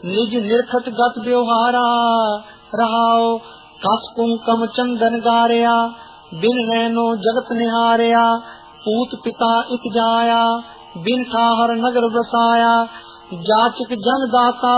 निज निरखत गत व्यवहारा रहाओ। कस कुंकम चंदन गारिया बिन नैनो जगत निहारिया। पूत पिता इत जाया बिन ठाहर नगर बसाया। जाचक जन दाता